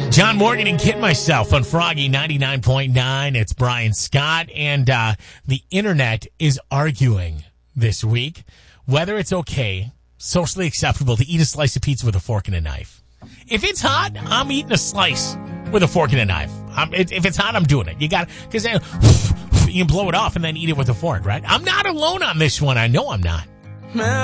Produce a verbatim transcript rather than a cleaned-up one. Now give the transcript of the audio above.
John Morgan and Kid Myself on Froggy ninety-nine point nine. It's Brian Scott, and uh, the internet is arguing this week whether it's okay, socially acceptable, to eat a slice of pizza with a fork and a knife. If it's hot, I'm eating a slice with a fork and a knife. I'm, it, if it's hot, I'm doing it. You got because you can blow it off and then eat it with a fork, right? I'm not alone on this one. I know I'm not.